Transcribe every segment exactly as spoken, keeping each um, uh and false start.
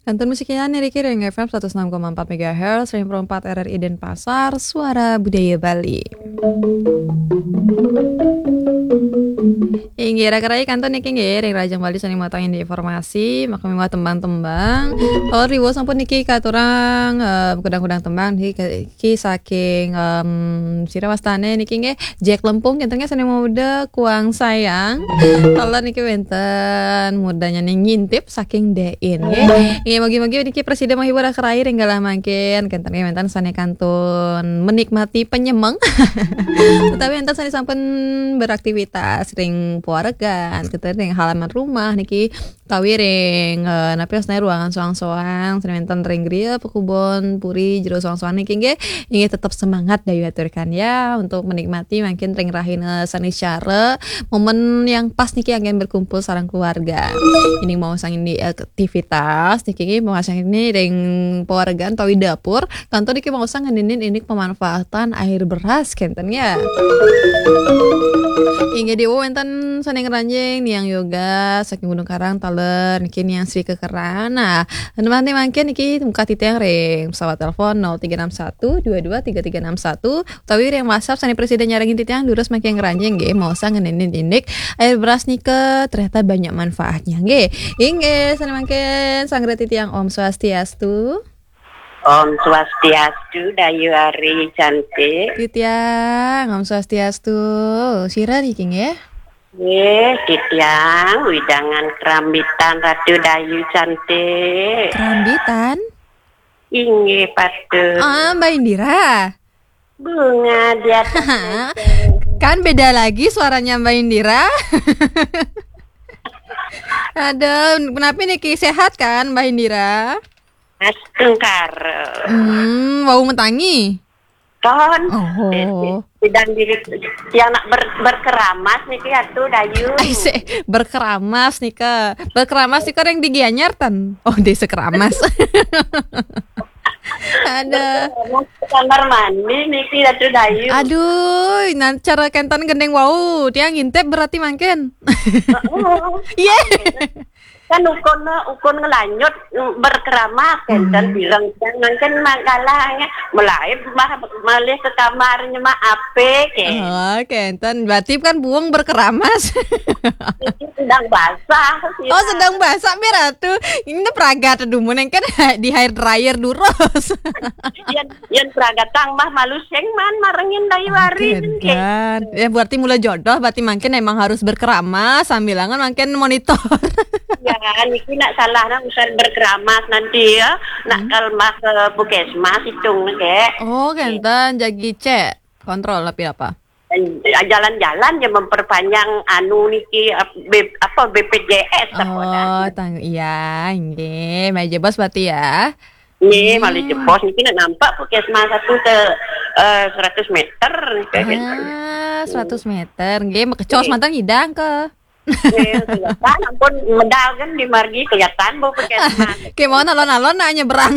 Kantor musiknya Niriki Ring F M seratus enam koma empat MHz, Ring empat R R I Denpasar, Suara Budaya Bali. Inggira kerai kantor niki nggih Ring Rajang Bali sani matangin di informasi, maka mimah tembang-tembang. Oh riwo sampun niki katurang uh, kudang-kudang tembang niki saking um, sira wastane niki nggih Jack Lempung kentengnya sani muda kuang sayang. Kalau niki wenten mudanya ning ngintip saking dein nggih. Nggih magi-magi niki presiden menghibur kerai ring galah mangkin kentengnya wenten sani kantun menikmati penyemeng. Tetapi enten sani sampun beraktivitas ring puaregan, kita ring halaman rumah niki tawi ring uh, napi asna ruangan soang-soang, senen ring griya pekubon puri jero soang-soang niki nggih nggih tetap semangat dayu aturkan ya untuk menikmati mungkin ring rahin uh, sani syare momen yang pas niki agen berkumpul sareng keluarga. Ini mau sang ini aktivitas niki nggih mau sang ini ring puaregan tawi dapur, kantor niki mau sang ngenin ini pemanfaatan air beras kenten ya. Inge dewo enten saneng ranjing niang yoga saking Gunung Karang taler niki niang Sri Kekeran. Nah, nanti mangkin niki muka titiang ring pesawat telepon nol tiga enam satu dua dua tiga tiga enam satu utawi ring WhatsApp sani presiden nyarengin titiang lurus makin ranjing nggih mau sang ngenin indik air beras nike ternyata banyak manfaatnya nggih. Inge sani mangkin sangre titiang Om Swastiastu. Om Swastiastu, Dayu Ari cantik. Titiang, Om Swastiastu. Sira niki nggih. Nggih, Titiang, widangan kerambitan Ratu Dayu cantik. Kerambitan? Inggih patu. Ah, Mbak Indira. Bunga dia. Kan beda lagi suaranya Mbak Indira. Ada, kenapa niki sehat kan Mbak Indira? Astengkar. Hmm, wau mentangi. Kon. Oh. Sedang diri yang nak ber, berkeramas niki atuh Dayu. Ai se berkeramas nika. Berkeramas nika yang di Gianyar tan. Oh, desa keramas. Ada kamar mandi niki atuh Dayu. Aduh, nan cara kentan gendeng wau, dia ngintip berarti mangken. Iya. Kan ukon ukon ngelanjut berkeramas kan dan bilang kan makalahnya mulai mah malih ke kamarnya mah ape ke. Oh, kenten berarti kan buang berkeramas. Sedang basah. Oh, sedang basah beratu. Ini peragat dumun yang kan di hair dryer durus. Yan yan peragat tang mah malu sengman marengin Dayu Ari kan. Ya berarti mulai jodoh berarti mungkin emang harus berkeramas sambil angan mungkin monitor. Ya, niki nak salah nak usah berkeramas nanti ya. Nak hmm. kalmah ke puskesmas hitung ke. Oh, kenten jagi cek kontrol tapi apa? Jalan-jalan ya memperpanjang anu niki apa B P J S apa. Oh, tang iya, nggih. Meja bos berarti ya. Nggih, hmm. malah jebos niki nak nampak puskesmas satu ke uh, seratus meter nih. Ah, seratus meter. Nggih, makecos mantan hidang ke. Kelihatan ampun medal kan di margi kelihatan bau puskesmas. Gimana alon-alon nak nyebrang.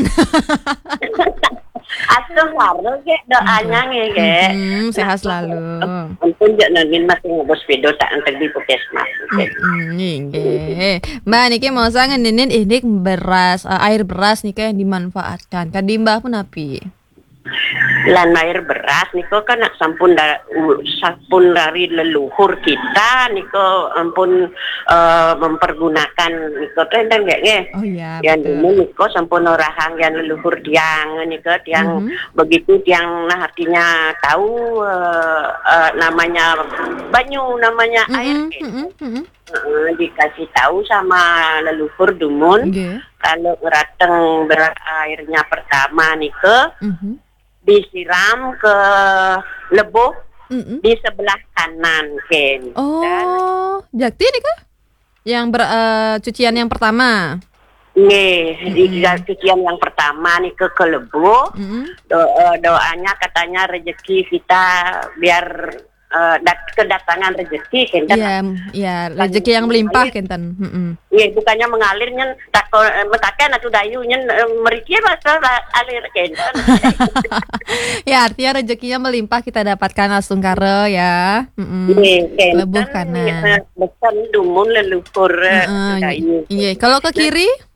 Asuh warna ke doanya nge ke. Hmm, sehat selalu. Ampun jak nangin masih ngobos video tak antar di puskesmas. Hmm, nggih. Mbak niki mau sangen ninin ini beras uh, air beras nika yang dimanfaatkan. Kadi Mbah pun api. Lan air beras niko kan nak sampun dari sampun dari leluhur kita niko ampun uh, mempergunakan niko tendang nggak nge? Oh iya. Yang ini niko sampun orahang yang leluhur tiang niko tiang mm-hmm. begitu tiang nah artinya tahu uh, uh, namanya banyu namanya mm-hmm. air kan? Mm-hmm. Uh, dikasih tahu sama leluhur dumun yeah. Kalau ngerateng berat airnya pertama niko. Mm-hmm. Disiram ke leboh mm-mm. di sebelah kanan Ken. Oh, jakti nih kah? Yang ber, uh, cucian yang pertama. Nih, mm-hmm. cucian yang pertama nih ke ke leboh. Mm-hmm. Do, uh, doanya katanya rezeki kita biar uh, dat- kedatangan rezeki Ken. Iya, iya, rezeki yang melimpah Kenten. Iya, bukannya mengalirnya tak metakan atau dayunya meriki bahasa alir Kenten. Ya artinya rezekinya melimpah kita dapatkan langsung karo ya. Iya, lebuh kanan. Bukan dumun leluhur dayu. Iya, kalau ke kiri?